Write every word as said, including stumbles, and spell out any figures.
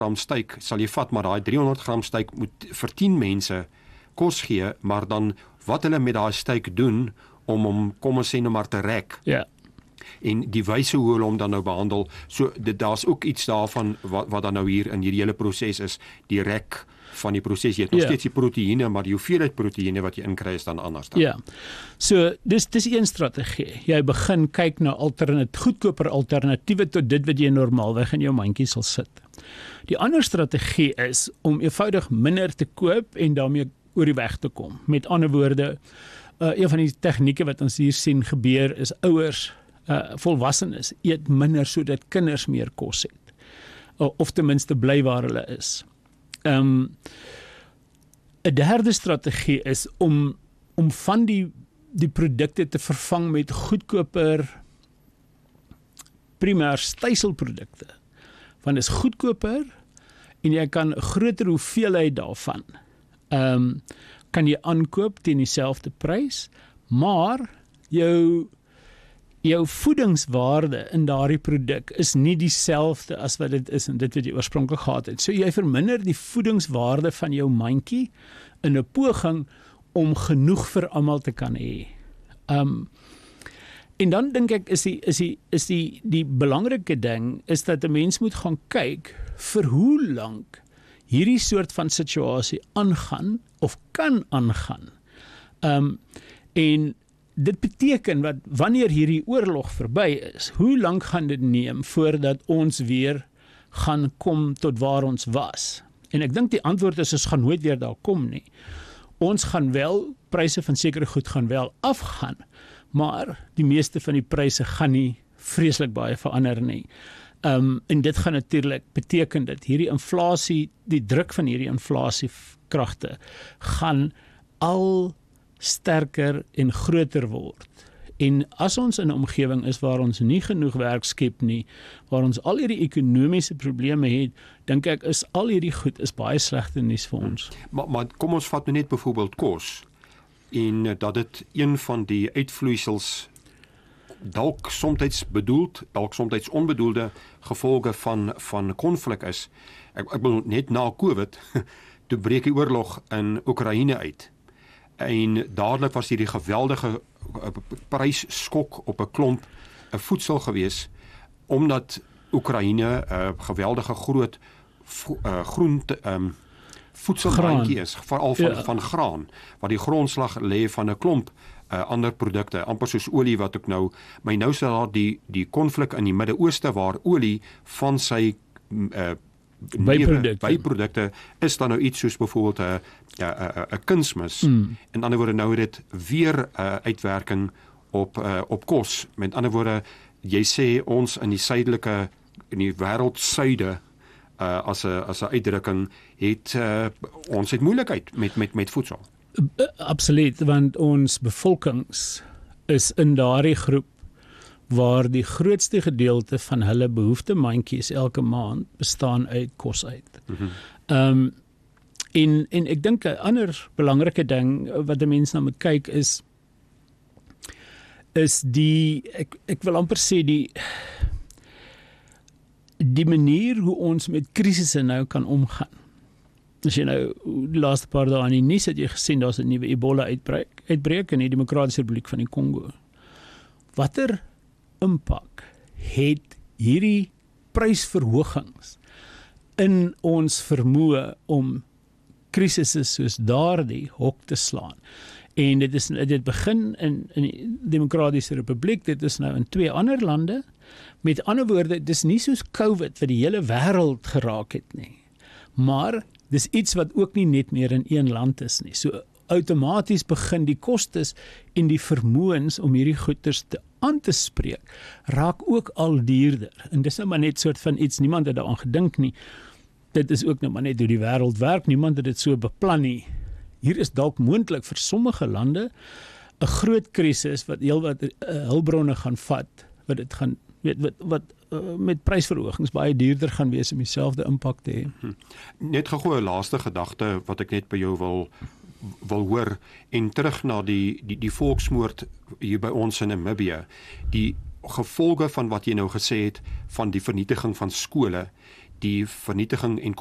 gram steak sal jy vat, maar daai driehonderd gram steak moet vir tien mense kos gee, maar dan wat hulle met daai steak doen om hom, kom ons sê nou maar te rek. Ja. En die wyse hoe hulle hom dan nou behandel, so daar's ook iets daarvan wat, wat dan nou hier in hierdie hele proses is, die rek van die proses. Jy het nog ja. steeds die proteïene, maar die hoeveelheid proteïene wat jy inkry is dan anders dan. Ja. So dis dis een strategie. Jy begin kyk na alternat goedkoper alternatiewe tot dit wat jy normaalweg in jou mandjie sal sit. Die ander strategie is om eenvoudig minder te koop en daarmee oor die weg te kom. Met ander woorde, uh, een van die tegnieke wat ons hier sien gebeur is ouers, uh, volwassenes eet minder sodat kinders meer kos het. Uh, of ten minste bly waar hulle is. Um, 'n derde strategie is om om van die die produkte te vervang met goedkoper primêr styselprodukte. Want dit is goedkoper en jy kan 'n groter hoeveelheid daarvan um, kan jy aankoop teen dieselfde prys, maar jou jou voedingswaarde in daardie produk is nie dieselfde as wat dit is in dit wat jy oorspronklik gehad het. So jy verminder die voedingswaarde van jou mandjie in 'n poging om genoeg vir almal te kan hê. Um, en dan dink ek is die is die is die die belangrike ding is dat 'n mens moet gaan kyk vir hoe lank hierdie soort van situasie aangaan of kan aangaan. Um, en dit beteken wat wanneer hierdie oorlog verby is, hoe lank gaan dit neem voordat ons weer gaan kom tot waar ons was? En ek dink die antwoord is ons gaan nooit weer daar kom nie. Ons gaan wel, pryse van sekere goed gaan wel afgaan, maar die meeste van die pryse gaan nie vreeslik baie verander nie. Um, en dit gaan natuurlik beteken dat hierdie inflasie, die druk van hierdie inflasiekragte gaan al sterker en groter word. En as ons in 'n omgewing is waar ons nie genoeg werk skep nie, waar ons al hierdie ekonomiese probleme het, dink ek is al hierdie goed is baie slegte nuus vir ons. Maar, maar kom ons vat nou net byvoorbeeld kos, en dat dit een van die uitvloeisels dalk soms bedoeld, dalk soms onbedoelde gevolge van van konflik is. Ek, ek bedoel net na COVID, toe breek die oorlog in Oekraïne uit. En dadelik was hierdie geweldige prysskok op 'n klomp 'n voedsel gewees, omdat Oekraïne 'n uh, geweldige groot uh, groente um, voedselbandjie is, veral van, ja. van graan, waar die grondslag lê van 'n klomp uh, ander produkte, amper soos olie wat ook nou, maar nou is daar die die konflik in die Midde-Ooste waar olie van sy uh, byprodukte. byprodukte is dan nou iets soos byvoorbeeld 'n 'n 'n kunsmis. Mm. In ander woorde nou dit weer 'n uh, uitwerking op uh, op kos. Met ander woorde, jy sê ons in die suidelike in die wêreld suide uh, as 'n as 'n uitdrukking het uh, ons het moeilikheid met met met voedsel. Absoluut, want ons bevolkings is in daardie groep waar die grootste gedeelte van hulle behoeftemandjies elke maand bestaan uit kos uit. Mm-hmm. Um, en, en ek dink 'n ander belangrike ding wat 'n mens nou moet kyk is, is die, ek, ek wil amper sê die, die manier hoe ons met krisisse nou kan omgaan. As jy nou die laaste paar dae in die nuus het jy gesien, daar's 'n nuwe Ebola uitbreek, uitbreek in die Demokratiese Republiek van die Kongo. Watter impak het hierdie prysverhogings in ons vermoë om krisisse soos daardie hok te slaan? En dit is dit begin in in die Demokratiese Republiek, dit is nou in twee ander lande. Met ander woorde, dit is nie soos COVID wat die hele wêreld geraak het nie. Maar dis iets wat ook nie net meer in een land is nie. So outomaties begin die kostes en die vermoëns om hierdie goederes te aan te spreek, raak ook al duurder. En dis nou maar net soort van iets, niemand het daaraan gedink nie. Dit is ook nou maar net hoe die wêreld werk, niemand het dit so beplan nie. Hier is dalk moontlik vir sommige lande 'n groot krisis wat heelwat uh, hulpbronne gaan vat, wat dit gaan weet wat wat uh, met prysverhogings baie duurder gaan wees om dieselfde impak te hê. Hm. Net gou 'n laaste gedagte wat ek net by jou wil wil hoor, en terug na die die die volksmoord hier by ons in Namibië, die gevolge van wat jy nou gesê het van die vernietiging van skole, die vernietiging en